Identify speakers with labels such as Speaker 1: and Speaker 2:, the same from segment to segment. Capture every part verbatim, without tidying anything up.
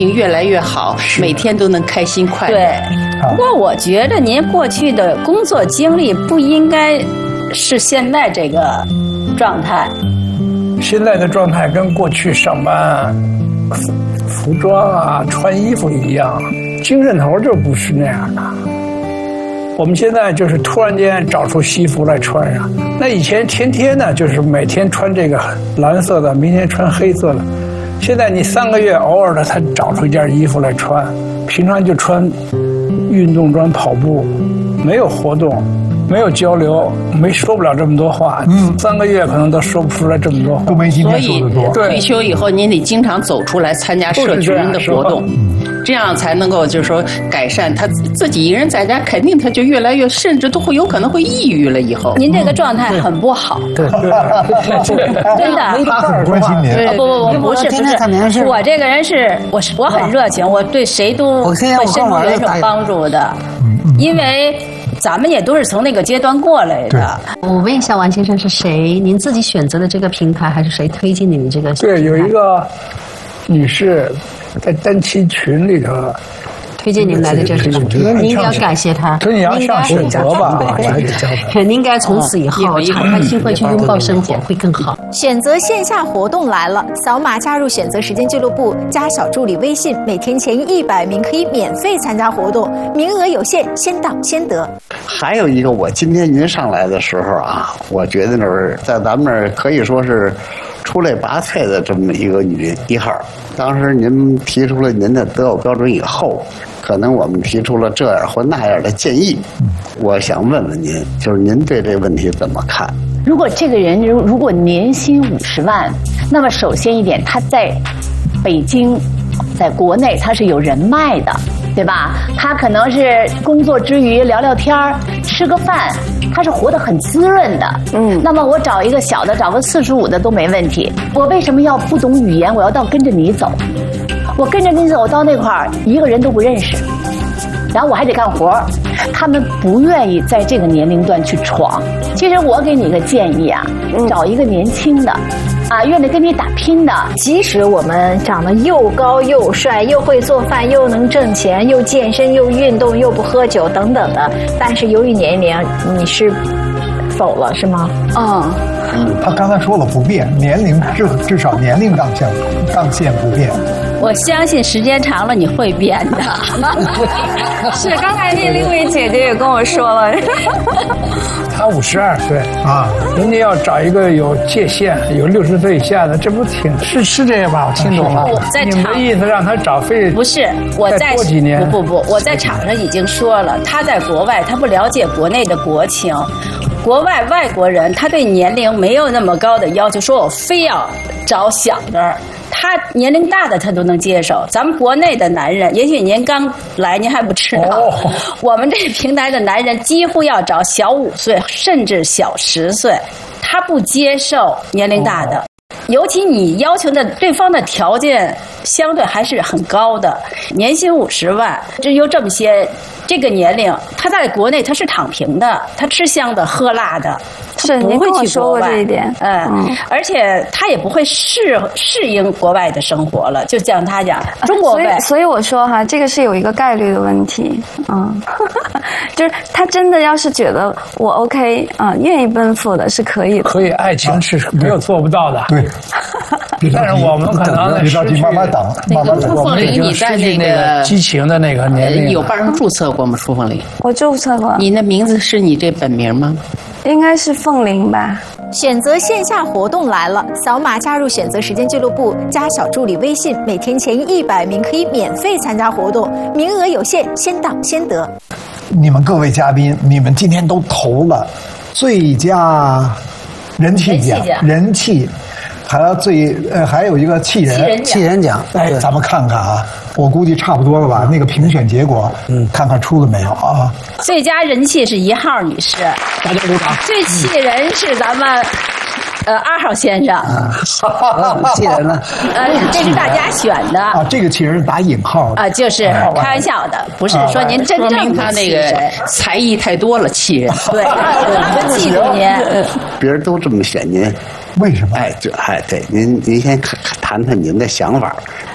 Speaker 1: 越来越好，每天都能开心快乐。
Speaker 2: 对，不过我觉得您过去的工作经历不应该是现在这个状态。
Speaker 3: 现在的状态跟过去上班、服装啊、穿衣服一样，精神头就不是那样的。我们现在就是突然间找出西服来穿上，那以前天天呢，就是每天穿这个蓝色的，明天穿黑色的。现在你三个月偶尔的才找出一件衣服来穿，平常就穿运动装跑步，没有活动，没有交流，没说不了这么多话。嗯，三个月可能都说不出来这么多话，
Speaker 4: 都没今天说的多。
Speaker 1: 退休以后您得经常走出来参加社群的活动，这样才能够就是说改善他自己一人在家，肯定他就越来越，甚至都会有可能会抑郁了。以后
Speaker 2: 您这个状态很不好，
Speaker 3: 对对，
Speaker 2: 真的。
Speaker 4: 他很关心您。
Speaker 2: 不不不，不是不是，我这个人是我是我很热情，我对谁都会伸出援手帮助的，因为咱们也都是从那个阶段过来的。
Speaker 5: 我问一下王先生，是谁？您自己选择的这个平台，还是谁推荐你们这个？
Speaker 3: 对，有一个女士在单亲群里头
Speaker 5: 推荐您来的这是您应该感谢他。
Speaker 3: 所以你要上选择吧，
Speaker 5: 您应该从此以后敞开心扉去拥抱生活，会更好。
Speaker 6: 选择线下活动来了，扫码加入选择时间俱乐部，加小助理微信，每天前一百名可以免费参加活动，名额有限，先到先得。
Speaker 7: 还有一个，我今天您上来的时候啊，我觉得那是在咱们这儿可以说是出类拔萃的这么一个女一号。当时您提出了您的择偶标准以后，可能我们提出了这样或那样的建议。我想问问您，就是您对这个问题怎么看？
Speaker 8: 如果这个人如如果年薪五十万，那么首先一点，他在北京，在国内他是有人脉的，对吧？他可能是工作之余聊聊天儿，吃个饭，他是活得很滋润的。嗯，那么我找一个小的，找个四十五的都没问题。我为什么要不懂语言？我要到跟着你走，我跟着你走到那块儿，一个人都不认识。然后我还得干活，他们不愿意在这个年龄段去闯。其实我给你个建议啊，找一个年轻的，啊，愿意跟你打拼的。
Speaker 6: 即使我们长得又高又帅，又会做饭，又能挣钱，又健身，又运动，又不喝酒等等的，但是由于年龄，你是否了是吗？
Speaker 2: 嗯。
Speaker 4: 他刚才说了不变，年龄至至少年龄档线档线不变。
Speaker 2: 我相信时间长了你会变的。
Speaker 9: 是，刚才那另一位姐姐也跟我说了，
Speaker 3: 她五十二岁啊，人家要找一个有界限、有六十岁以下的，这不挺是是这样吧？我听懂了。
Speaker 2: 我在
Speaker 3: 你们的意思让他找非
Speaker 2: 不是我在
Speaker 3: 多几年？
Speaker 2: 不不不，我在场上已经说了，他在国外，他不了解国内的国情。国外外国人他对年龄没有那么高的要求，说我非要找小的，他年龄大的他都能接受。咱们国内的男人，也许您刚来您还不知道，哦、我们这平台的男人几乎要找小五岁甚至小十岁，他不接受年龄大的。哦，尤其你要求的对方的条件相对还是很高的，年薪五十万，这有这么些，这个年龄，他在国内他是躺平的，他吃香的喝辣的，
Speaker 9: 是
Speaker 2: 不会去国外
Speaker 9: 这一点，
Speaker 2: 嗯，嗯而且他也不会适适应国外的生活了。就像他讲，中国
Speaker 9: 所以所以我说哈，这个是有一个概率的问题，嗯，就是他真的要是觉得我 OK 啊、嗯，愿意奔赴的是可以的，
Speaker 3: 可以，爱情是没有做不到的，对。但是我们可能
Speaker 4: 别着急，慢慢等。
Speaker 1: 那个朱凤玲，你在那个
Speaker 3: 激情的那个年龄
Speaker 1: 有帮人注册过吗？朱凤玲，
Speaker 9: 我注册过。
Speaker 1: 你的名字是你这本名吗？
Speaker 9: 应该是凤玲吧。
Speaker 6: 选择线下活动来了，扫码加入选择时间俱乐部，加小助理微信，每天前一百名可以免费参加活动，名额有限，先到先得。
Speaker 4: 你们各位嘉宾，你们今天都投了最佳人气奖，人气。还要最呃，还有一个气人
Speaker 10: 气人奖，
Speaker 4: 哎，咱们看看啊，我估计差不多了吧？那个评选结果，嗯，看看出了没有啊？
Speaker 2: 最佳人气是一号女士，
Speaker 3: 大家鼓掌。
Speaker 2: 最气人是咱们呃二号先生，
Speaker 10: 气人呢？
Speaker 2: 呃，这是大家选的
Speaker 4: 啊，这个气人是打引号
Speaker 2: 啊，就是开玩笑的，不是说您真正
Speaker 1: 他那个才艺太多了，气人。
Speaker 2: 对，真气着您。
Speaker 7: 别人都这么选您。
Speaker 4: 为什么？
Speaker 7: 哎，就哎，对，您您先谈谈您的想法。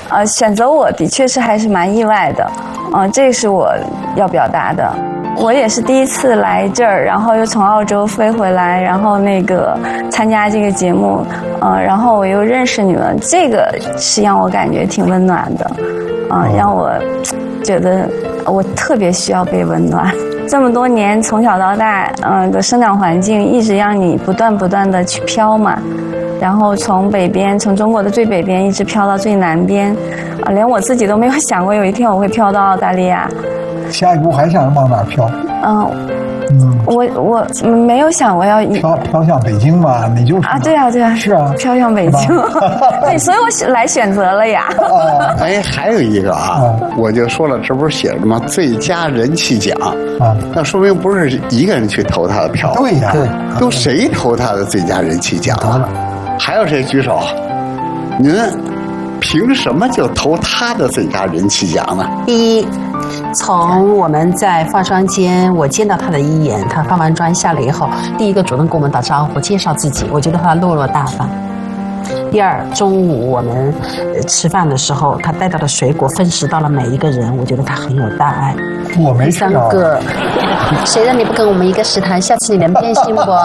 Speaker 9: 呃，选择我的确是还是蛮意外的，嗯、呃，这是我要表达的。我也是第一次来这儿，然后又从澳洲飞回来，然后那个参加这个节目，呃，然后我又认识你们，这个是让我感觉挺温暖的，啊、呃，让我觉得我特别需要被温暖。这么多年从小到大，嗯、呃、的生长环境一直让你不断不断的去飘嘛，然后从北边，从中国的最北边一直飘到最南边，啊、呃，连我自己都没有想过有一天我会飘到澳大利亚。
Speaker 4: 下一步还想往哪儿飘？
Speaker 9: 嗯，嗯，我我没有想过要
Speaker 4: 飘飘向北京嘛，你就是
Speaker 9: 啊，对啊，对啊，
Speaker 4: 是啊，
Speaker 9: 飘向北京，对，所以我来选择了呀。
Speaker 7: 哎，还有一个啊，我就说了，这不是写着吗？最佳人气奖啊，那说明不是一个人去投他的票，
Speaker 4: 对呀，对，
Speaker 7: 都谁投他的最佳人气奖了？还有谁举手？您凭什么就投他的最佳人气奖呢？
Speaker 5: 第一。从我们在化妆间，我见到他的一眼，他化完妆下来以后，第一个主动跟我们打招呼，介绍自己，我觉得他落落大方。第二，中午我们吃饭的时候，他带到的水果分食到了每一个人，我觉得他很有大爱。
Speaker 4: 我没吃到。
Speaker 5: 第三个，谁让你不跟我们一个食堂？下次你能变心不？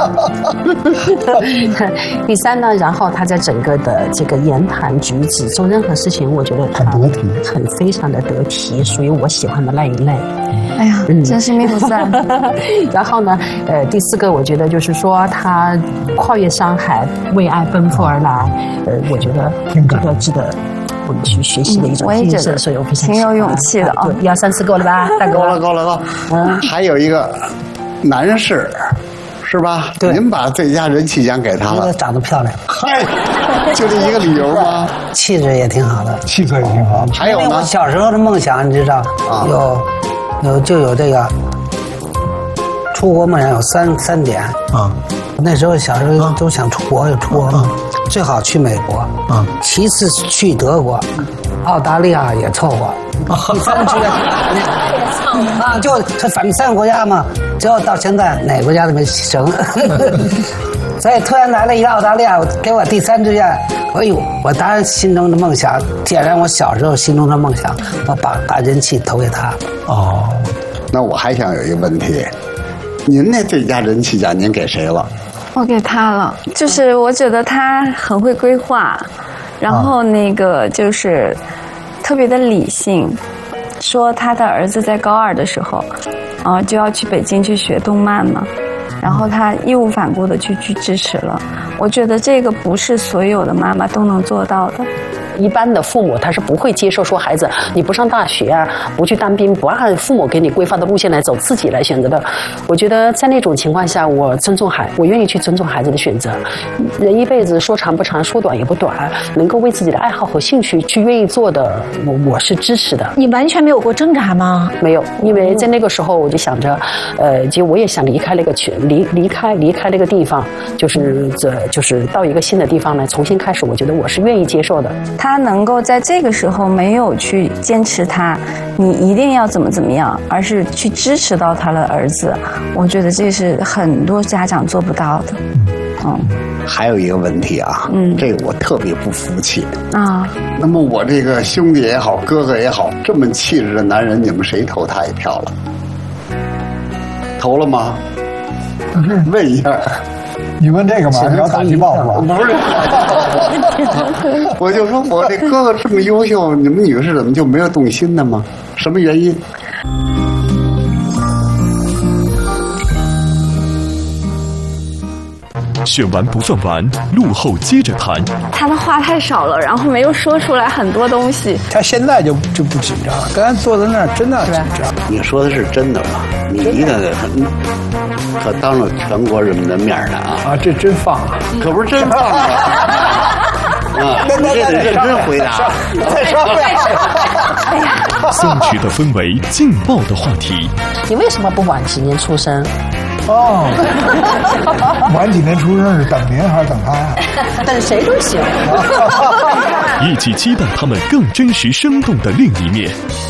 Speaker 5: 第三呢，然后他在整个的这个言谈举止做任何事情，我觉得他
Speaker 4: 很得体，
Speaker 5: 很非常的得体，属于我喜欢的那一类。
Speaker 9: 哎呀，嗯、真是命不散。
Speaker 5: 然后呢，呃，第四个我觉得就是说他跨越山海，为爱奔赴而来，呃，我觉得这个值得我们去学习的一种精神，所以我非常
Speaker 9: 挺有勇气的啊！
Speaker 5: 一二三四够了吧？大哥，
Speaker 7: 够了，够了，够了。嗯，还有一个男士。是吧？
Speaker 10: 对，
Speaker 7: 您把最佳人气奖给他了。
Speaker 10: 长得漂亮，
Speaker 7: 嗨，就这一个理由吗？
Speaker 10: 气质也挺好的，
Speaker 4: 气色也挺好。
Speaker 7: 还有呢？
Speaker 10: 因为我小时候的梦想，你知道，啊、有有就有这个出国梦想有三三点啊。那时候小时候都想出国，有出国梦，最好去美国啊，其次去德国，澳大利亚也凑合。第三去啊，就这反正三个国家嘛，只要到现在哪个国家都没成，所以突然来了一个澳大利亚，给我第三志愿，哎呦，我当然心中的梦想点燃我小时候心中的梦想，我把把人气投给他。
Speaker 7: 哦，那我还想有一个问题，您那最佳人气奖您给谁了？
Speaker 9: 我给他了，就是我觉得他很会规划，然后那个就是特别的理性。说他的儿子在高二的时候，啊，就要去北京去学动漫嘛，然后他义无反顾的去去支持了。我觉得这个不是所有的妈妈都能做到的。
Speaker 5: 一般的父母他是不会接受说孩子你不上大学啊，不去当兵，不按父母给你规划的路线来走，自己来选择的。我觉得在那种情况下，我尊重孩，我愿意去尊重孩子的选择。人一辈子说长不长，说短也不短，能够为自己的爱好和兴趣去愿意做的，我我是支持的。
Speaker 6: 你完全没有过挣扎吗？
Speaker 5: 没有，因为在那个时候我就想着，呃，其实我也想离开那个群，离离开离开那个地方，就是这就是到一个新的地方来重新开始。我觉得我是愿意接受的。
Speaker 9: 他能够在这个时候没有去坚持他，你一定要怎么怎么样，而是去支持到他的儿子，我觉得这是很多家长做不到的。嗯，
Speaker 7: 还有一个问题啊，嗯，这个我特别不服气
Speaker 9: 啊。
Speaker 7: 那么我这个兄弟也好，哥哥也好，这么气质的男人，你们谁投他一票了？投了吗？问一下。
Speaker 4: 你问这个嘛？你要打击报复？
Speaker 7: 不是，我就说我这哥哥这么优秀，你们女士怎么就没有动心的吗？什么原因？
Speaker 11: 选完不算完，路后接着谈。
Speaker 9: 他的话太少了，然后没有说出来很多东西。
Speaker 3: 他现在就就不紧张，刚才坐在那儿真的紧张。
Speaker 7: 你说的是真的吗？你一个可当着全国人民的面呢啊！
Speaker 3: 啊，这真放啊，
Speaker 7: 可不是真放啊！啊，你这得认真回答。
Speaker 3: 再说，再
Speaker 11: 说。送去的氛围，劲爆的话题。
Speaker 5: 你为什么不晚几年出生？
Speaker 4: 哦，晚几年出生是等您还是等他呀？
Speaker 5: 等谁都行。
Speaker 11: 一起期待他们更真实生动的另一面。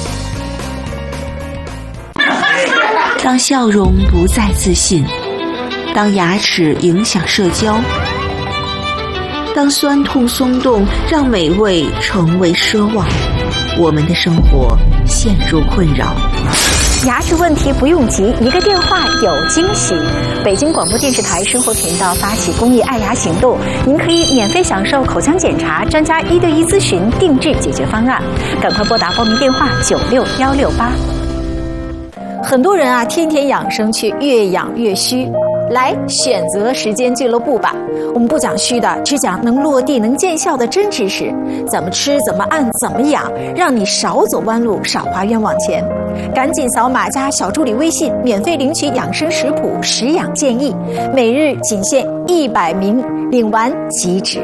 Speaker 12: 当笑容不再自信，当牙齿影响社交， 当酸痛松动让美味成为奢望，我们的生活陷入困扰。
Speaker 6: 牙齿问题不用急，一个电话有惊喜。北京广播电视台生活频道发起公益爱牙行动，您可以免费享受口腔检查、专家一对一咨询、定制解决方案。赶快拨打报名电话九六幺六八。很多人啊，天天养生却越养越虚。来选择时间俱乐部吧，我们不讲虚的，只讲能落地能见效的真知识，怎么吃怎么按怎么养，让你少走弯路少花冤枉钱。赶紧扫码加小助理微信，免费领取养生食谱、食养建议，每日仅限一百名，领完即止。